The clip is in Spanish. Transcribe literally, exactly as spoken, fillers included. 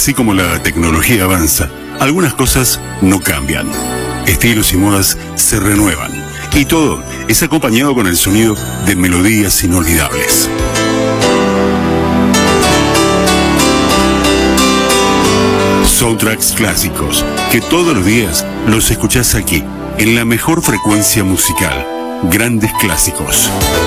Así como la tecnología avanza, algunas cosas no cambian. Estilos y modas se renuevan. Y todo es acompañado con el sonido de melodías inolvidables. Soundtracks clásicos, que todos los días los escuchás aquí, en la mejor frecuencia musical. Grandes clásicos.